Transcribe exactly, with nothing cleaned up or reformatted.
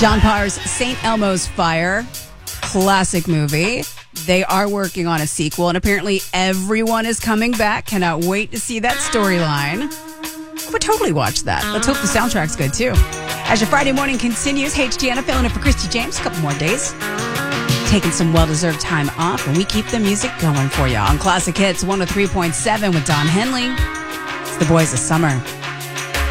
John Parr's Saint Elmo's Fire, classic movie. They are working on a sequel, and apparently everyone is coming back. Cannot wait to see that storyline. I would totally watch that. Let's hope the soundtrack's good, too. As your Friday morning continues, H T N filling in for Christy James. A couple more days. Taking some well-deserved time off, and we keep the music going for you on Classic Hits one oh three point seven with Don Henley. It's the Boys of Summer.